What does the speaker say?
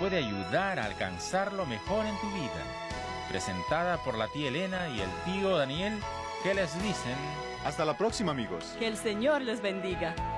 puede ayudar a alcanzar lo mejor en tu vida. Presentada por la tía Elena y el tío Daniel, que les dicen... Hasta la próxima, amigos. Que el Señor les bendiga.